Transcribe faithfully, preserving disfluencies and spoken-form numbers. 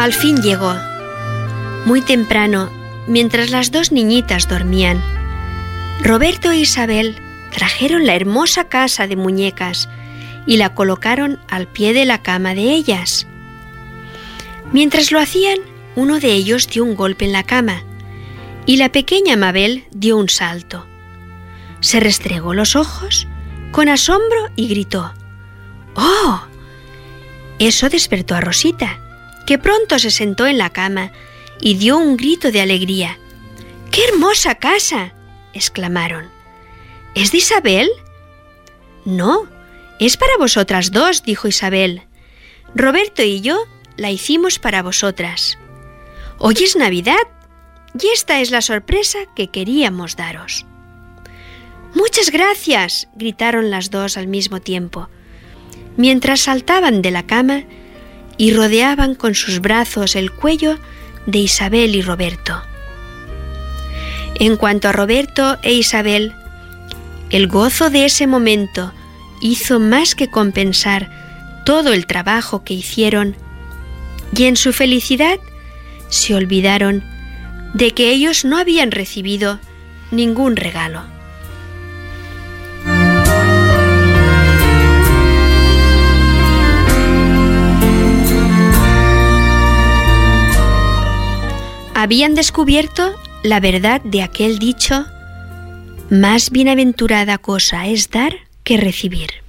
Al fin llegó. Muy temprano, mientras las dos niñitas dormían, Roberto e Isabel trajeron la hermosa casa de muñecas y la colocaron al pie de la cama de ellas. Mientras lo hacían, uno de ellos dio un golpe en la cama y la pequeña Mabel dio un salto. Se restregó los ojos con asombro y gritó: ¡Oh! Eso despertó a Rosita, que pronto se sentó en la cama y dio un grito de alegría. ¡Qué hermosa casa!, exclamaron. ¿Es de Isabel? No, es para vosotras dos, dijo Isabel. Roberto y yo la hicimos para vosotras. Hoy es Navidad y esta es la sorpresa que queríamos daros. ¡Muchas gracias!, gritaron las dos al mismo tiempo, mientras saltaban de la cama y rodeaban con sus brazos el cuello de Isabel y Roberto. En cuanto a Roberto e Isabel, el gozo de ese momento hizo más que compensar todo el trabajo que hicieron, y en su felicidad se olvidaron de que ellos no habían recibido ningún regalo. Habían descubierto la verdad de aquel dicho: más bienaventurada cosa es dar que recibir.